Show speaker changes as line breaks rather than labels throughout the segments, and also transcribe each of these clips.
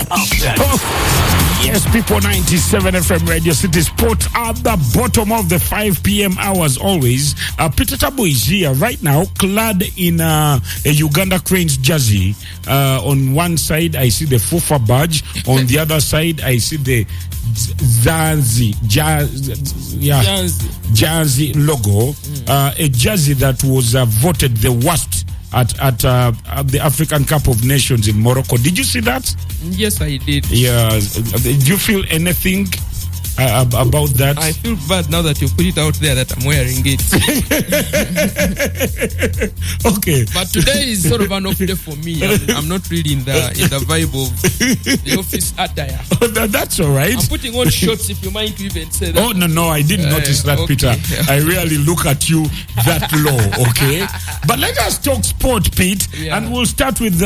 Yes, people, 97 FM Radio City Sport at the bottom of the 5 p.m. hours always. Peter Tabo is here right now, clad in a Uganda Cranes jersey. On one side, I see the FUFA badge. On the other side, I see the Jazzy logo. A jersey that was voted the worst at the African Cup of Nations in Morocco. Did you see that?
Yes, I did.
Yeah. Did you feel anything about that?
I feel bad now that you put it out there that I'm wearing it.
Okay.
But today is sort of an off day for me. I'm not really in the vibe of the office attire.
Oh, that's all right.
I'm putting on shorts, if you mind to even say that.
Oh, no, I didn't notice that,
okay.
Peter. I really look at you that low, okay? But let us talk sport, Pete, and we'll start with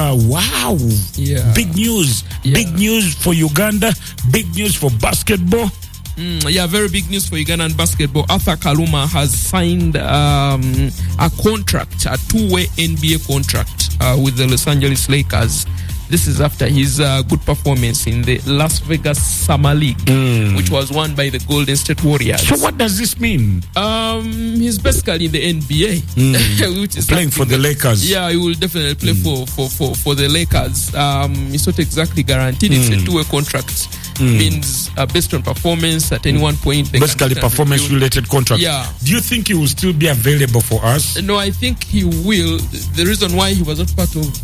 big news.
Yeah.
Big news for Uganda, big news for basketball.
Very big news for Ugandan basketball. Arthur Kaluma has signed a contract, a two-way NBA contract with the Los Angeles Lakers. This is after his good performance in the Las Vegas Summer League, which was won by the Golden State Warriors.
So what does this mean?
He's basically in the NBA, which is
playing for the Lakers.
Yeah, he will definitely play for the Lakers. It's not exactly guaranteed. It's a two-way contract. Means based on performance at any one point.
Basically, performance-related contract.
Yeah.
Do you think he will still be available for us?
No, I think he will. The reason why he was not part of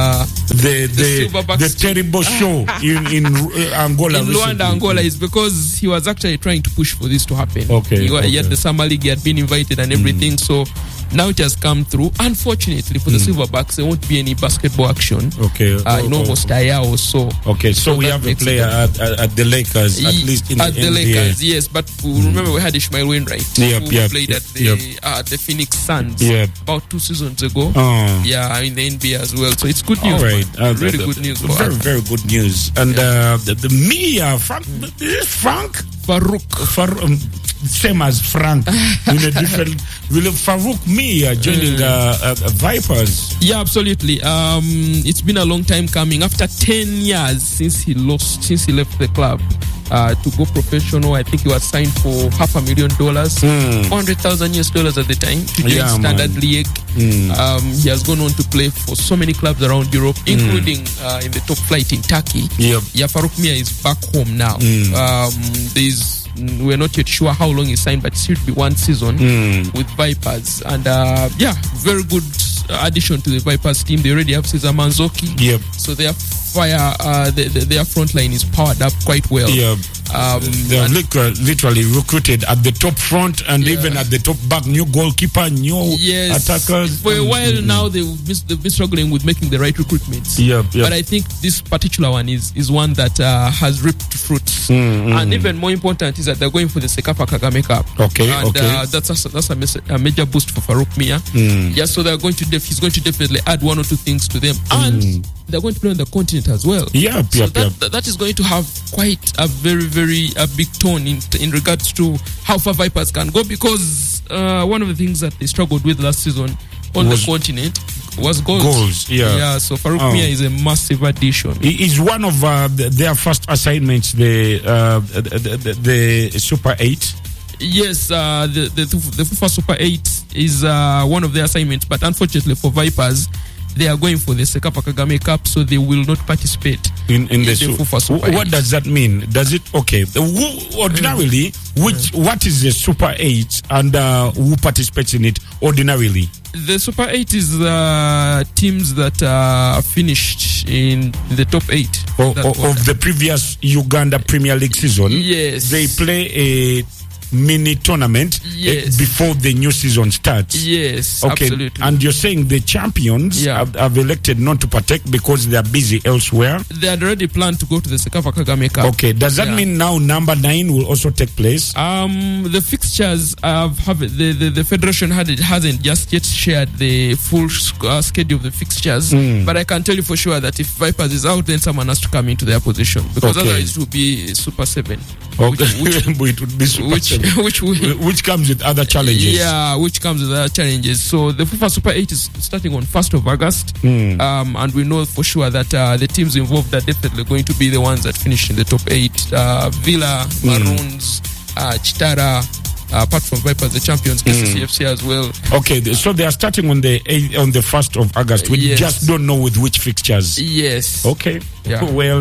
the terrible show in Angola.
In Luanda, Angola, is because he was actually trying to push for this to happen.
Okay.
He had the Summer League, he had been invited and everything, so now it has come through. Unfortunately for the Silverbacks, there won't be any basketball action.
Okay.
In almost a year or so.
Okay, so we have a player at the Lakers, at least in the NBA.
Lakers, yes. But remember, we had Ishmael Wainwright, who played at the Phoenix Suns about 2 seasons ago. In the NBA as well. So it's good news.
All right.
Really good news.
Very good news. And the Mia, Frank Farouk, same as Frank, in a different. Will Farouk Mia joining Vipers?
Yeah, absolutely. It's been a long time coming. After 10 years since he left the club to go professional, I think he was signed for $500,000, $400,000 at the time to join Standard League. He has gone on to play for so many clubs around Europe, including in the top flight in Turkey. Farouk Mia is back home now. We're not yet sure how long he signed, but it should be 1 season with Vipers. And very good addition to the Vipers team. They already have Cesar Manzoki. So their front line is powered up quite well.
They are literally recruited at the top front and even at the top back. New goalkeeper, new attackers.
For a while now, they've been struggling with making the right recruitments. But I think this particular one is one that has reaped fruits. And even more important is that they're going for the Sekafa Kagame Cup. That's a major boost for Farouk Mia. So they're going to he's going to definitely add 1 or 2 things to them. And they're going to play on the continent as well. That is going to have quite a very, very big tone in regards to how far Vipers can go, because one of the things that they struggled with last season on the continent was goals. So Farouk Mia is a massive addition.
Is one of their first assignments the Super 8?
Yes, the FIFA Super 8 is one of their assignments, but unfortunately for Vipers, they are going for the Sekafa Kagame Cup, so they will not participate in the FIFA Super 8.
What does that mean? Does it ordinarily? What is the Super 8 and who participates in it ordinarily?
The Super 8 is teams that finished in the top 8
of the previous Uganda Premier League season.
Yes,
they play a mini tournament before the new season starts.
Yes, absolutely.
And you're saying the champions have elected not to partake because they are busy elsewhere?
They had already planned to go to the Sekafa Kagame Cup.
Okay, does that mean now number 9 will also take place?
The fixtures the federation hasn't just yet shared the full schedule of the fixtures, but I can tell you for sure that if Vipers is out, then someone has to come into their position, because otherwise it will be Super 7.
It would be Super 7. which comes with other challenges.
Yeah, which comes with other challenges. So the FIFA Super 8 is starting on 1st of August, and we know for sure that the teams involved are definitely going to be the ones that finish in the top 8. Villa, Maroons, Chitara. Apart from Vipers, the champions, KCCFC as well.
Okay, so they are starting on the 1st of August. We just don't know with which fixtures.
Yes.
Okay. Yeah. Well,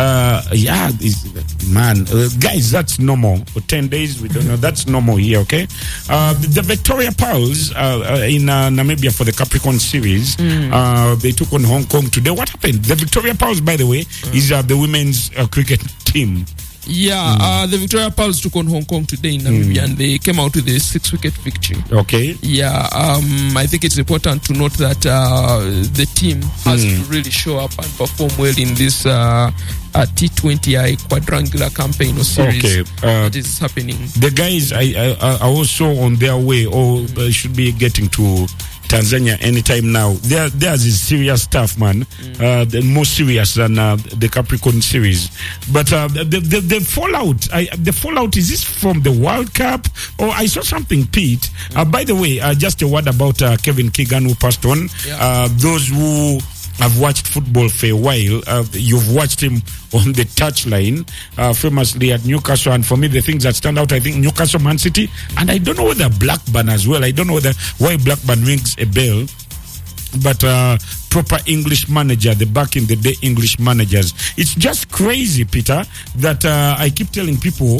guys, that's normal. For 10 days, we don't know. That's normal here, okay? The Victoria Pearls in Namibia for the Capricorn Series, they took on Hong Kong today. What happened? The Victoria Pearls, by the way, is the women's cricket team.
Yeah, the Victoria Pearls took on Hong Kong today in Namibia, and they came out with a 6-wicket victory.
Okay.
Yeah, I think it's important to note that the team has to really show up and perform well in this T20I quadrangular campaign or series that is happening.
The guys are also on their way, or should be getting to Tanzania anytime now. There's is serious stuff, man. More serious than the Capricorn series. But the fallout, the fallout, is this from the World Cup? Or I saw something, Pete. By the way, just a word about Kevin Keegan, who passed on. Those who have watched football for a while, you've watched him on the touchline, famously at Newcastle. And for me, the things that stand out, I think Newcastle, Man City, and I don't know whether Blackburn as well. I don't know why Blackburn rings a bell. But proper English manager, the back in the day English managers. It's just crazy, Peter, that I keep telling people,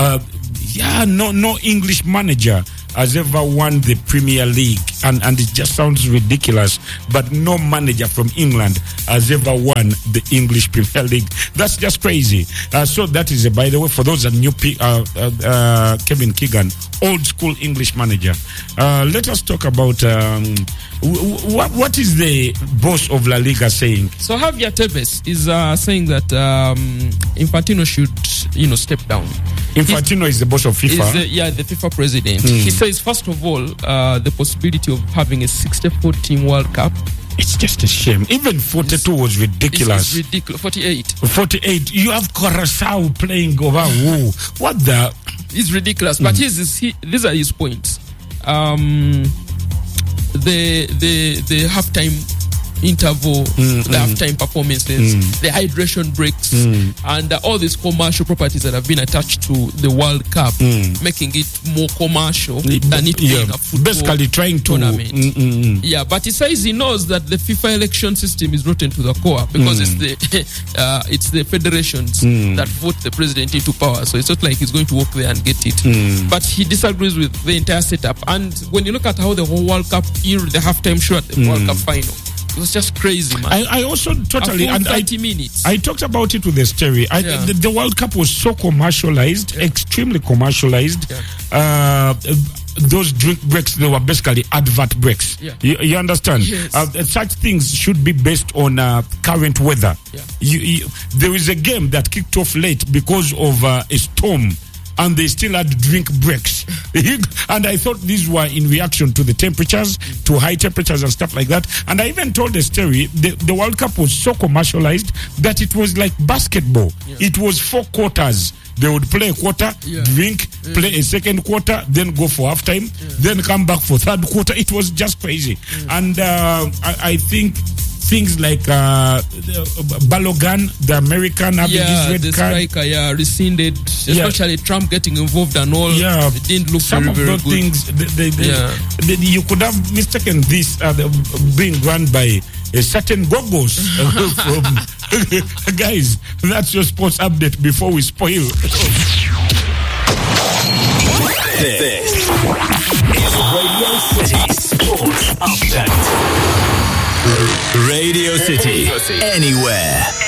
no English manager has ever won the Premier League, and it just sounds ridiculous, but no manager from England has ever won the English Premier League. That's just crazy. So that is, by the way, for those that knew Kevin Keegan, old school English manager. Let us talk about what is the boss of La Liga saying?
So Javier Tebas is saying that Infantino should, step down.
Infantino is the boss of FIFA.
The FIFA president. He says, first of all, the possibility of having a 64-team World Cup.
It's just a shame. Even 42 was ridiculous.
It's ridiculous. 48.
48. You have Curaçao playing over who? What the?
It's ridiculous. But these are his points. The halftime interval, the halftime performances, the hydration breaks, and all these commercial properties that have been attached to the World Cup, making it more commercial than it being a football
basically trying to
tournament. Yeah, but he says he knows that the FIFA election system is rotten to the core because it's the federations that vote the president into power. So it's not like he's going to walk there and get it. But he disagrees with the entire setup. And when you look at how the whole World Cup era, the halftime show at the World Cup final, it was just crazy, man.
I also totally, and
30 minutes.
I talked about it with the story. The World Cup was so commercialized, extremely commercialized. Those drink breaks, they were basically advert breaks. You understand?
Yes.
Such things should be based on current weather. There is a game that kicked off late because of a storm, and they still had drink breaks. And I thought these were in reaction to the temperatures, to high temperatures and stuff like that. And I even told the story, the World Cup was so commercialized that it was like basketball. It was 4 quarters. They would play a quarter, drink, play a second quarter, then go for halftime, then come back for third quarter. It was just crazy. And I think things like Balogun, the American, having his red card.
Striker, rescinded, especially Trump getting involved and all.
It
didn't look
some
very,
of
very
those
good.
things, you could have mistaken this being run by a certain Gogos from guys. That's your sports update before we spoil.
This is Radio City Sports Update. Radio City. Anywhere.